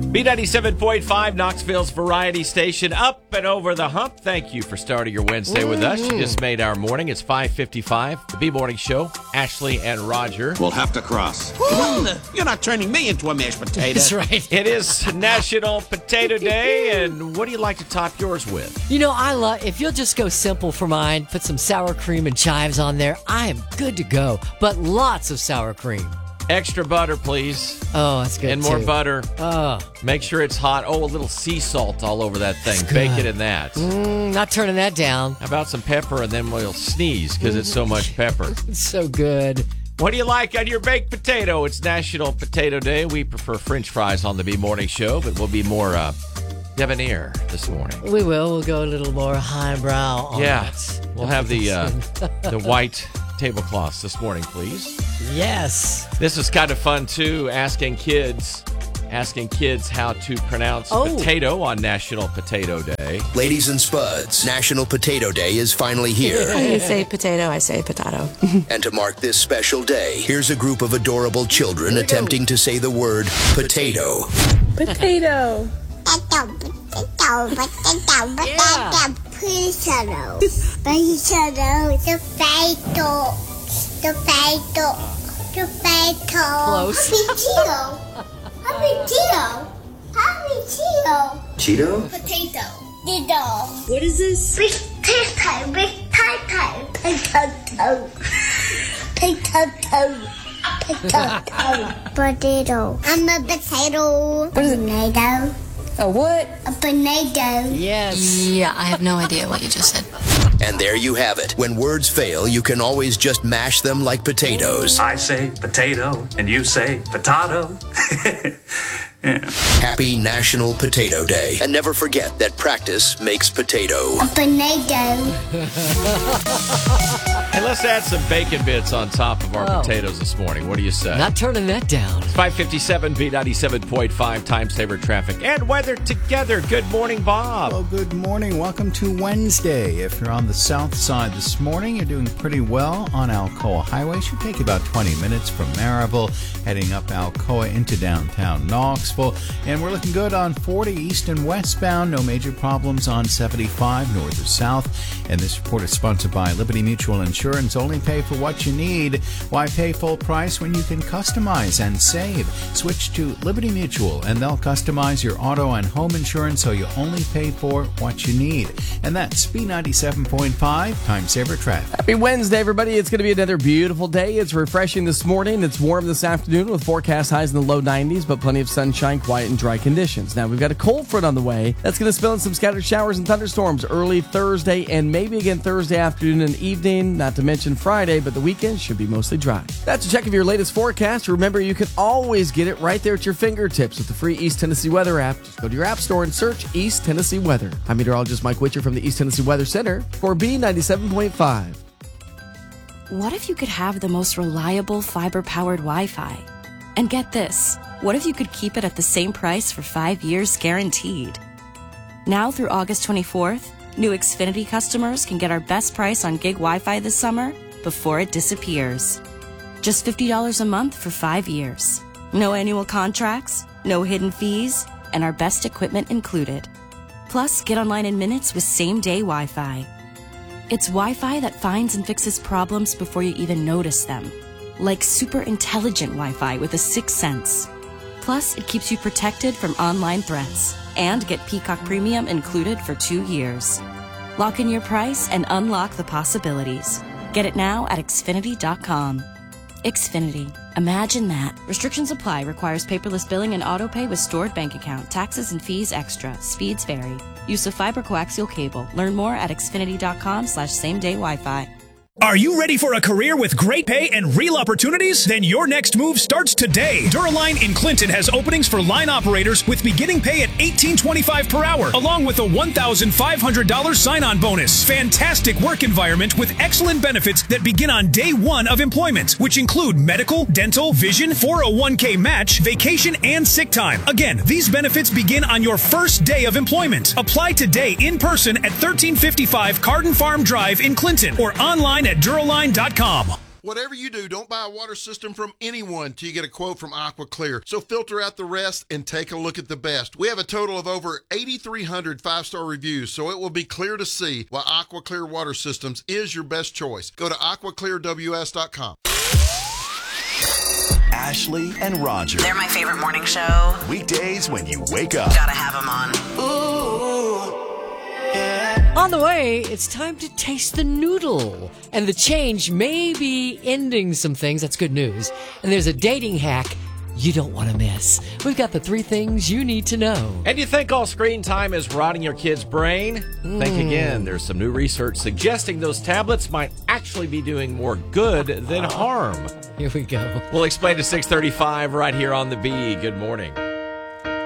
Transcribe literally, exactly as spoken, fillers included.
B ninety-seven point five, Knoxville's variety station, up and over the hump. Thank you for starting your Wednesday with us. You just made our morning. It's five fifty-five. The B-Morning Show, Ashley and Roger. We'll have to cross. You're not turning me into a mashed potato. That's right. It is National Potato Day, and what do you like to top yours with? You know, I love, if you'll just go simple for mine, put some sour cream and chives on there, I am good to go. But lots of sour cream. Extra butter, please. Oh, that's good, And more too. butter. Oh. Make sure it's hot. Oh, a little sea salt all over that thing. That's Bake good. it in that. Mm, not turning that down. How about some pepper, and then we'll sneeze because it's so much pepper. It's so good. What do you like on your baked potato? It's National Potato Day. We prefer French fries on the B-Morning Show, but we'll be more uh, debonair this morning. We will. We'll go a little more highbrow on Yeah. it. We'll have the uh, the white tablecloths this morning, please. Yes. This is kind of fun, too, asking kids asking kids how to pronounce Oh. potato on National Potato Day. Ladies and Spuds, National Potato Day is finally here. You say potato, I say potato. And to mark this special day, here's a group of adorable children attempting to say the word potato. Potato. Potato, potato, potato, potato, potato, potato, potato, potato, potato. Close. Potato. Potato. Potato. Cheeto? Potato. Potato. What is this? Potato. Potato. Potato. Potato. Potato. Potato. I'm a potato. What is it? Potato. A what? A potato. Yes. Yeah, I have no idea what you just said. And there you have it. When words fail, you can always just mash them like potatoes. I say potato, and you say potato. Yeah. Happy National Potato Day. And never forget that practice makes potato. A potato. And let's add some bacon bits on top of our Oh. potatoes this morning. What do you say? Not turning that down. five fifty-seven, B ninety-seven point five, time saver traffic and weather together. Good morning, Bob. Well, good morning. Welcome to Wednesday. If you're on the south side this morning, you're doing pretty well on Alcoa Highway. Should take about twenty minutes from Maryville, heading up Alcoa into downtown Knoxville. And we're looking good on forty east and westbound. No major problems on seventy-five north or south. And this report is sponsored by Liberty Mutual Insurance. Only pay for what you need. Why pay full price when you can customize and save? Switch to Liberty Mutual and they'll customize your auto and home insurance so you only pay for what you need. And that's B ninety-seven point five, time saver traffic. Happy Wednesday, everybody. It's going to be another beautiful day. It's refreshing this morning. It's warm this afternoon with forecast highs in the low nineties, but plenty of sunshine, quiet, and dry conditions. Now, we've got a cold front on the way. That's going to spill in some scattered showers and thunderstorms early Thursday and maybe again Thursday afternoon and evening, not to mention Friday, but the weekend should be mostly dry. That's a check of your latest forecast. Remember, you can always get it right there at your fingertips with the free East Tennessee Weather app. Just go to your app store and search East Tennessee Weather. I'm meteorologist Mike Witcher from the East Tennessee Weather Center for B ninety-seven point five. What if you could have the most reliable fiber-powered Wi-Fi? And get this, what if you could keep it at the same price for five years guaranteed? Now through August twenty-fourth, new Xfinity customers can get our best price on gig Wi-Fi this summer before it disappears. Just fifty dollars a month for five years. No annual contracts, no hidden fees, and our best equipment included. Plus, get online in minutes with same-day Wi-Fi. It's Wi-Fi that finds and fixes problems before you even notice them. Like super intelligent Wi-Fi with a sixth sense. Plus, it keeps you protected from online threats. And get Peacock Premium included for two years. Lock in your price and unlock the possibilities. Get it now at Xfinity dot com. Xfinity. Imagine that. Restrictions apply. Requires paperless billing and auto pay with stored bank account. Taxes and fees extra. Speeds vary. Use of fiber coaxial cable. Learn more at Xfinity dot com slash same day Wi-Fi. Are you ready for a career with great pay and real opportunities? Then your next move starts today. Duraline in Clinton has openings for line operators with beginning pay at eighteen twenty-five per hour, along with a one thousand five hundred dollars sign-on bonus. Fantastic work environment with excellent benefits that begin on day one of employment, which include medical, dental, vision, four oh one k match, vacation, and sick time. Again, these benefits begin on your first day of employment. Apply today in person at thirteen fifty-five Carden Farm Drive in Clinton or online at Duraline dot com. Whatever you do, don't buy a water system from anyone till you get a quote from Aqua Clear. So filter out the rest and take a look at the best. We have a total of over eighty-three hundred five-star reviews, so it will be clear to see why Aqua Clear Water Systems is your best choice. Go to aqua clear w s dot com. Ashley and Roger. They're my favorite morning show. Weekdays when you wake up. Gotta have them on. Ooh, yeah. On the way, it's time to taste the noodle. And the change may be ending some things. That's good news. And there's a dating hack you don't want to miss. We've got the three things you need to know. And you think all screen time is rotting your kid's brain? Mm. Think again. There's some new research suggesting those tablets might actually be doing more good than harm. Here we go. We'll explain to six thirty-five right here on the B. Good morning.